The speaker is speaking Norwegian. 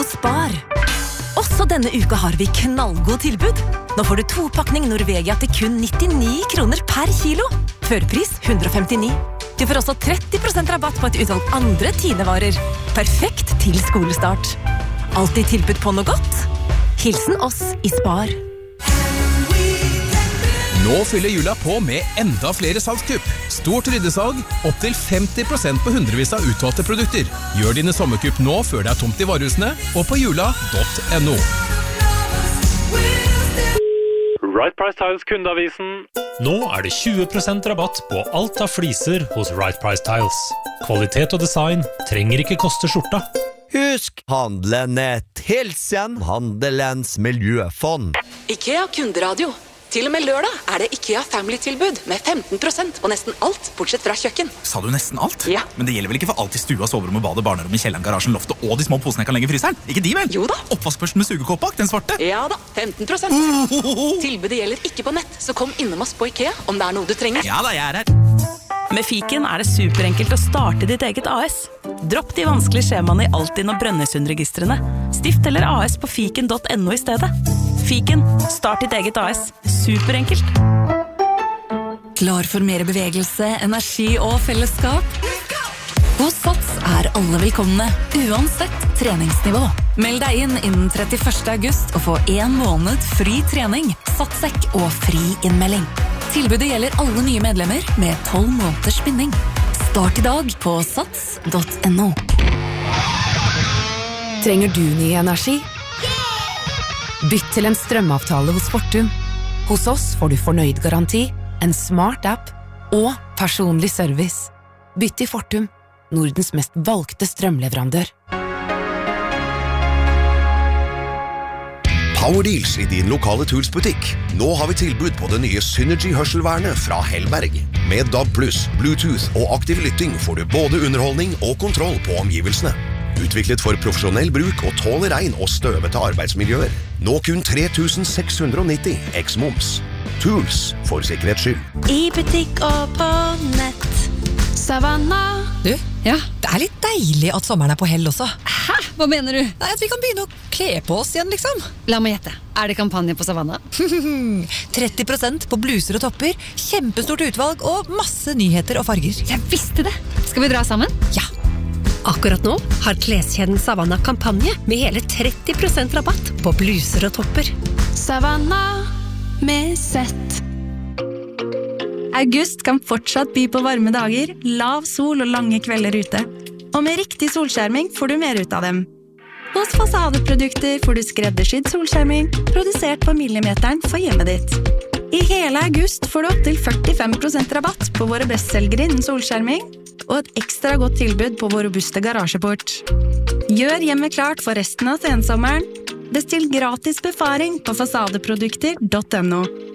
hos Spar. Også denne uka har vi knallgod tilbud. Nå får du 2-pakning Norvegia til kun 99 kroner per kilo. Førpris 159. Du får også 30% rabatt på et utvalg andre Tine-varer. Perfekt til skolestart. Alltid tilbud på noe godt. Hilsen oss i Spar. Nå fyller jula på med enda flere salgskupp. Stort ryddesalg, opp til 50% på hundrevis av utvalgte produkter. Gjør dine sommerkupp nå før det er tomt i varehusene, og på jula.no. Right Price Tiles kundeavisen. Nå det 20% rabatt på alt av fliser hos Right Price Tiles. Kvalitet og design trenger ikke koste skjorta. Husk, handelen Hilsen, handelens miljøfond. IKEA kunderadio. Til og med lørdag det IKEA Family-tilbud med 15% på nesten alt, bortsett fra kjøkken. Sa du nesten alt? Ja. Men det gjelder vel ikke for alt I stua, soverom og badet, barnerom, kjelleren, garasjen, loftet og de små posene jeg kan legge I fryseren? Ikke de vel? Jo da. Oppvaskbørsten med sugekopp bak, den svarte? Ja da, 15%. Tilbudet gjelder ikke på nett, så kom innom oss på IKEA om det noe du trenger. Ja da, jeg her. Med Fiken det superenkelt å starte ditt eget AS. Dropp de vanskelige skjemaene I Altinn og Brønnøysundregistrene. Stift eller AS på fiken.no I stedet. Fiken, start ditt eget AS. Superenkelt. Klar for mer bevegelse, energi og fellesskap? Hos Sats alle velkomne, uansett treningsnivå. Meld deg inn innen 31. august og få 1 måned fri trening, satssekk og fri innmelding. Tilbudet gjelder alle nye medlemmer med 12 måneders binding. Start I dag på sats.no. Trenger du ny energi? Bytt til en strømavtale hos Fortum. Hos oss får du fornøyd garanti, en smart app og personlig service. Bytt til Fortum, Nordens mest valgte strømleverandør. Powerdeals I din lokale Tools-butikk. Nå har vi tilbud på det nye Synergy-hørselvernet fra Hellberg. Med DAB+, Bluetooth og aktiv lytting får du både underholdning og kontroll på omgivelsene. Utviklet for profesjonell bruk og tåler regn og støvete arbeidsmiljøer. Nå kun 3690 X-moms. Tools for sikkerhets skyld. I butikk og på nett. Savannah. Du, ja? Det litt deilig at sommeren på hell også. Hæ? Hva mener du? Nei, at vi kan begynne å kle på oss igjen, liksom. La meg gjette. Det kampanje på Savannah? 30% på bluser og topper, kjempestort utvalg og masse nyheter og farger. Jeg visste det! Skal vi dra sammen? Ja. Akkurat nå har kleskjeden Savannah kampanje med hele 30% rabatt på bluser og topper. Savannah med sett. August kan fortsatt by på varme dager, lav sol og lange kvelder ute. Og med riktig solskjerming får du mer ut av dem. Hos Fasadeprodukter får du skreddersydd solskjerming, produsert på millimeteren for hjemmet ditt. I hele august får du opp til 45% rabatt på våre bestselgere innen solskjerming, og et ekstra godt tilbud på vår robuste garasjeport. Gjør hjemmet klart for resten av sensommeren. Bestill gratis befaring på fasadeprodukter.no.